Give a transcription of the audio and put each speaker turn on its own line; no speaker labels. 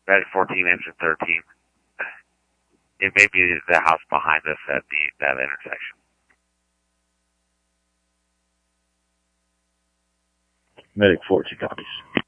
Medic 14, engine 13. It may be the house behind us at that intersection.
Medic 14 copies.